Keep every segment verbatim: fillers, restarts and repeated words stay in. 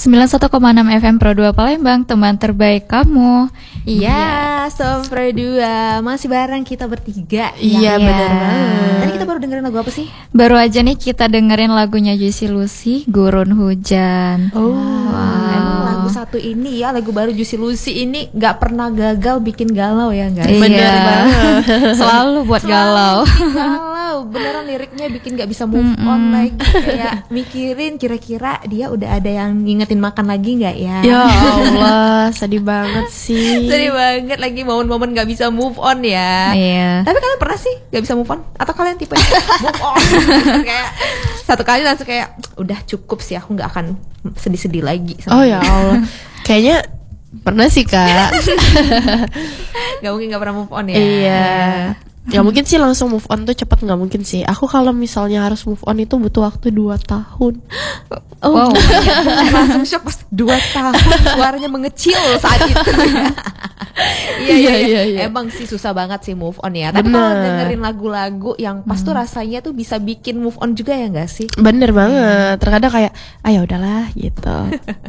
sembilan puluh satu koma enam F M Pro dua Palembang, teman terbaik kamu. Iya, Sob Pro dua masih bareng kita bertiga. Iya, ya. benar banget. Tadi kita baru dengerin lagu apa sih? Baru aja nih kita dengerin lagunya Juicy Lucy, Gurun Hujan. Oh, Wow. Emang lagu satu ini ya, lagu baru Juicy Lucy ini nggak pernah gagal bikin galau ya guys. Iya. benar banget. Selalu buat galau. Bikin galau, beneran liriknya bikin nggak bisa move on lagi. Kayak mikirin kira-kira dia udah ada yang ngingetin makan lagi nggak ya? Ya Allah, sedih banget sih. Sedih banget lagi momen-momen nggak bisa move on ya. Iya. Tapi kalian pernah sih nggak bisa move on? Atau kalian tipe move on? Kayak satu kali langsung kayak udah cukup sih, aku nggak akan sedih-sedih lagi. Oh ya Allah, kayaknya pernah sih Kak. Gak mungkin nggak pernah move on ya. Iya. Gak mungkin sih langsung move on tuh cepat, nggak mungkin sih. Aku kalau misalnya harus move on itu butuh waktu dua tahun. Oh, wow. Langsung shock pas dua tahun suaranya mengecil saat itu. Iya, iya, iya, iya. Emang sih susah banget sih move on ya. Tapi kalau Bener. dengerin lagu-lagu yang pas tuh rasanya tuh bisa bikin move on juga ya nggak sih? Bener banget. Terkadang kayak, ah ya udahlah gitu.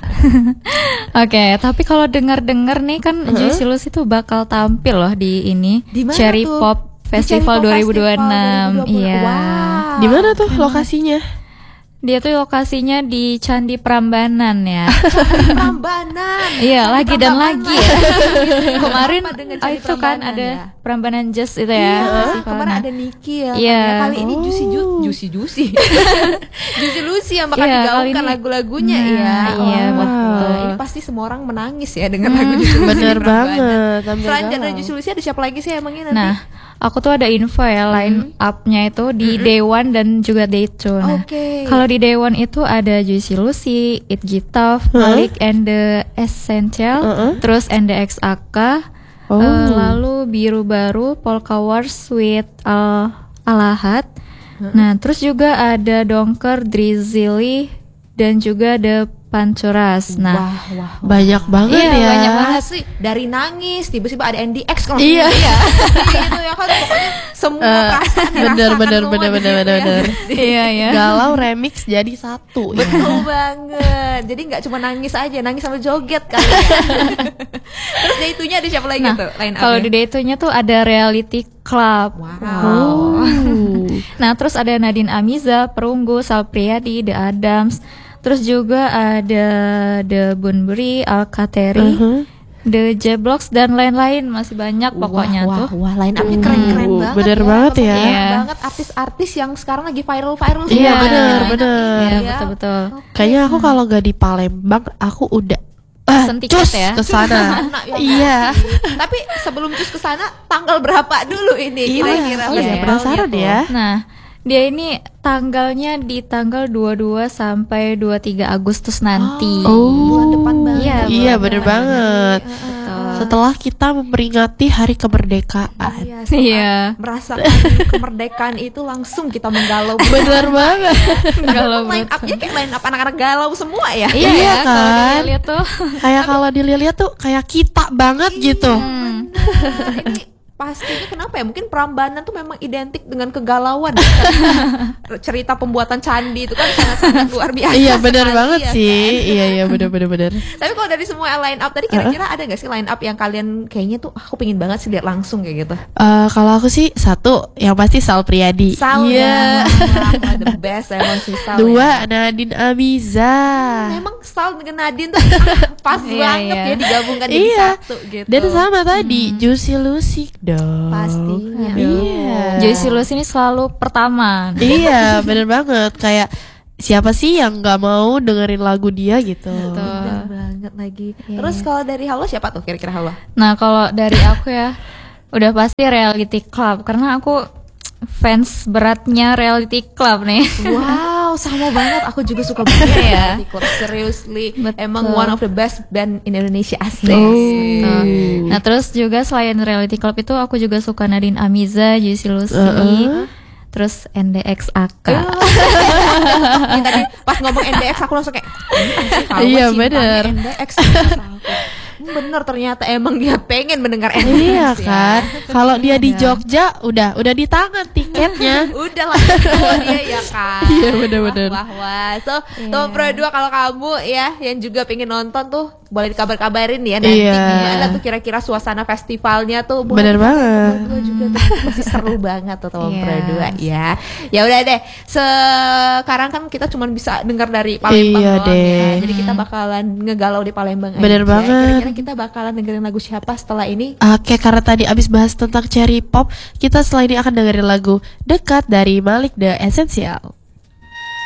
Oke, tapi kalau dengar-dengar nih kan Juicy Lucy tuh bakal tampil loh di ini Di mana Cherry tuh? Pop Di Festival Cherry Pop dua ribu dua puluh enam. Festival dua ribu dua puluh. Iya. Wow. Di mana tuh lokasinya? Dia tuh lokasinya di Candi Prambanan ya. Prambanan. Iya, lagi dan Prambanan lagi ya. Kemarin Apa dengan ah, Candi itu kan Prambanan ada ya? Prambanan Jazz itu ya. Iya, festivalnya. kemarin ada Niki ya. Iya. kan ya. Kali ini Juicy Ju- Juicy Juicy. Juicy Lucy yang bakal Iya, kali digaungkan ini- lagu-lagunya Nah, ya. iya, Oh, betul. Ini pasti semua orang menangis ya dengan lagu Juicy Lucy. Bener di Prambanan. banget. Sambil Selain galau. dari Juicy Lucy ada siapa lagi sih emangnya nanti? Nah, aku tuh ada info ya line up-nya itu di Day One dan juga Day Two. Nah, Oke. kalau di Day One itu ada Juicy Lucy, It Gitaf, Malik and the Essential, Uh-uh. terus N D X A K, Oh. eh, lalu Biru Baru, Polka Wars with Al Alahad. Nah, terus juga ada Donker, Drizzly dan juga The Pancuras. Nah, wah, wah, wah. Banyak banget Iya, ya. banyak Banget sih, dari nangis tiba-tiba ada N D X kalau Iya. gitu ya. Gitu ya kan pokoknya semua Eh, perasaan bener, dirasakan bener, semua bener, di bener, situ bener, ya. bener. iya ya. Galau remix jadi satu. ya. Betul banget. Jadi nggak cuma nangis aja, nangis sambil joget kali ya. Terus day two-nya ada siapa lagi Nah, tuh? Line kalau up-nya? di Day Two-nya tuh ada Reality Club. Wow. Oh. Nah, terus ada Nadine Amiza, Perunggu, Sal Priadi, The Adams. Terus juga ada The Bunbury, Alkateri, Uh-huh. The J-Blocks dan lain-lain, masih banyak pokoknya wah, tuh. Wah, wah, line up-nya keren-keren Uh, banget. bener ya. banget ya. Banyak Iya. banget artis-artis yang sekarang lagi viral-viral Iya, semua. bener, Line up bener. ini, Iya, ya. betul-betul. Kayaknya aku kalau gak di Palembang, aku udah ah, Pesen tiket cus ya? ke sana. Sana, ya Iya. nggak sih? Tapi sebelum cus ke sana, tanggal berapa dulu ini kira-kira? Oh iya, festivalnya penasaran tuh? ya. Nah, dia ini tanggalnya di tanggal dua puluh dua sampai dua puluh tiga Agustus nanti. Oh. Bulan depan banget. Iya, Iya, bulan bener depan. banget. Betul. Setelah kita memperingati Hari Kemerdekaan. Iya, saat Iya. merasakan kemerdekaan itu langsung kita menggalau. Bener banget. Galau Line up-nya kayak line up anak-anak galau semua ya. Iya, Iya ya, kalau kan? dilihat tuh. Kayak kalau dilihat tuh kayak kita banget gitu. Hmm. Nah, ini pastinya kenapa ya? Mungkin Prambanan tuh memang identik dengan kegalauan. ya. Cerita pembuatan candi itu kan sangat-sangat luar biasa. Iya bener sekali, banget ya sih. kan? Iya iya bener bener bener. Tapi kalau dari semua line up tadi kira-kira ada nggak sih line up yang kalian kayaknya tuh aku pengen banget sih lihat langsung kayak gitu? Eh, kalau aku sih satu yang pasti Sal Priadi. Sal Iya. ya, wah, the best emang sih Sal. Dua ya. Nadine Amiza. Memang Sal dengan Nadine tuh ah, pas Iya, banget iya. ya digabungkan jadi Iya. satu gitu. Dan sama tadi Juicy Lucy dong. Pastinya. Iya. Juicy Lucy ini selalu pertama. Iya bener banget. Kayak siapa sih yang nggak mau dengerin lagu dia gitu. Bener banget lagi. Terus kalau dari Halo siapa tuh kira-kira Halo? Nah, kalau dari aku ya udah pasti Reality Club karena aku fans beratnya Reality Club nih. Wow, sama banget. Aku juga suka banget ya. Seriously, Betul. emang one of the best band in Indonesia asli. Gitu. Nah, terus juga selain Reality Club itu aku juga suka Nadine Amiza, Juicy Lucy, Uh-uh. terus N D X A K. Ini tadi pas ngomong N D X aku langsung kayak "Hmm, pasti Halo Iya, cintanya bener. N D X. bener ternyata emang dia pengen mendengar Iya endurance ya. kan. Kalau dia di Iya. Jogja udah udah di tangan tiketnya. Udah lah kalau dia ya kan. Iya, bener-bener. Wah, wah, wah. So, Iya. Teman Pro dua kalau kamu ya yang juga pengen nonton tuh boleh dikabar-kabarin ya nanti Iya. gimana tuh kira-kira suasana festivalnya tuh. Boleh Bener dikabar banget. Teman Pro juga tuh pasti seru banget tuh Teman Iya. Pro dua ya. Ya udah deh. Sekarang kan kita cuma bisa dengar dari Palembang Iya doang ya. deh. Jadi kita bakalan ngegalau di Palembang Bener aja. banget. Kira-kira kita bakalan dengerin lagu siapa setelah ini? Oke, karena tadi abis bahas tentang cherry pop, kita setelah ini akan dengerin lagu Dekat dari Malik The Essential.